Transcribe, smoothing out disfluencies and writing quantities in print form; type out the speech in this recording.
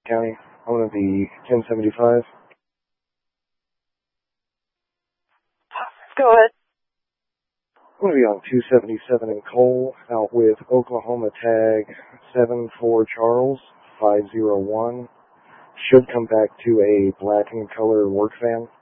County. I'm going to be 1075. Go ahead. I'm going to be on 277 in Cole, out with Oklahoma tag 74 Charles 501. Should come back to a black and color work van.